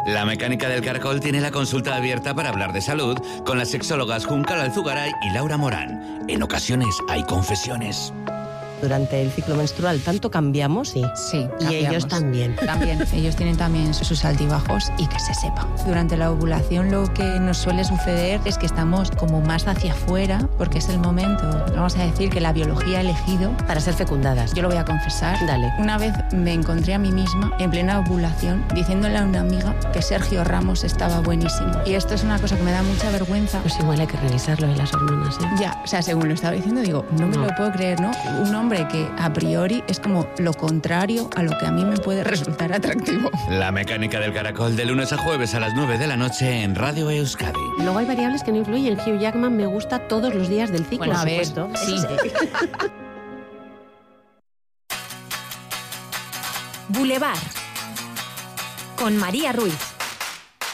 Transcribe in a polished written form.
La Mecánica del Caracol tiene la consulta abierta para hablar de salud con las sexólogas Juncal Alzugaray y Laura Morán. En ocasiones hay confesiones. Durante el ciclo menstrual, ¿tanto cambiamos? Sí, Y cambiamos. ellos también. También, ellos tienen también sus altibajos y que se sepa. Durante la ovulación lo que nos suele suceder es que estamos como más hacia afuera porque es el momento, vamos a decir, que la biología ha elegido Para ser fecundadas. Yo lo voy a confesar. Dale. Una vez me encontré a mí misma en plena ovulación diciéndole a una amiga que Sergio Ramos estaba buenísimo. Y esto es una cosa que me da mucha vergüenza. Pues igual hay que revisarlo de las hormonas, ¿eh? Ya, o sea, según lo estaba diciendo, digo, no me lo puedo creer, ¿no? Un hombre que a priori es como lo contrario a lo que a mí me puede resultar atractivo. La Mecánica del Caracol, de lunes a jueves a las 9 de la noche en Radio Euskadi. Luego hay variables que no influyen. Hugh Jackman me gusta todos los días del ciclo. Bueno, a ver, por supuesto. sí. Eso Boulevard. Con María Ruiz.